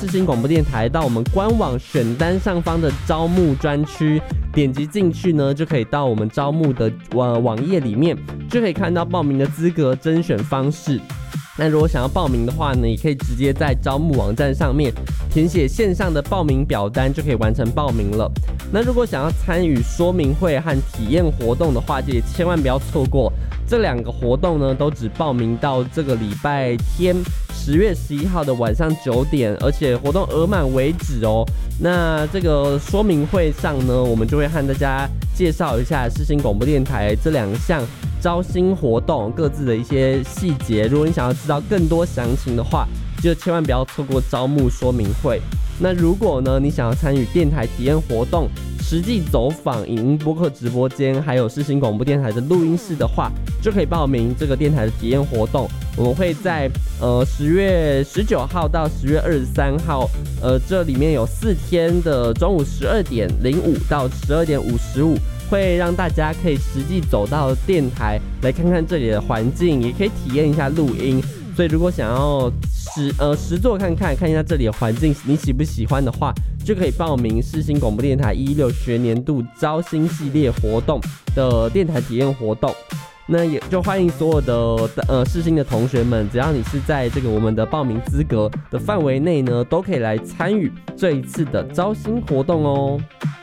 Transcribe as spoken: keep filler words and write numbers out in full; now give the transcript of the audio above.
世新广播电台到我们官网选单上方的招募专区，点击进去呢，就可以到我们招募的呃网页里面，就可以看到报名的资格、甄选方式。那如果想要报名的话呢，也可以直接在招募网站上面填写线上的报名表单，就可以完成报名了。那如果想要参与说明会和体验活动的话，就也千万不要错过这两个活动呢，都只报名到这个礼拜天十月十一号的晚上九点，而且活动额满为止哦。那这个说明会上呢，我们就会和大家介绍一下世新广播电台这两项招新活动各自的一些细节。如果你想要知道更多详情的话，就千万不要错过招募说明会。那如果呢，你想要参与电台体验活动，实际走访影音播客直播间，还有世新广播电台的录音室的话，就可以报名这个电台的体验活动。我们会在呃十月十九号到十月二十三号，呃这里面有四天的中午十二点零五到十二点五十五，会让大家可以实际走到电台来看看这里的环境，也可以体验一下录音。所以如果想要实呃实作看看看一下这里的环境，你喜不喜欢的话，就可以报名世新广播电台一六学年度招新系列活动的电台体验活动。那也就欢迎所有的呃世新的同学们，只要你是在这个我们的报名资格的范围内呢，都可以来参与这一次的招新活动哦。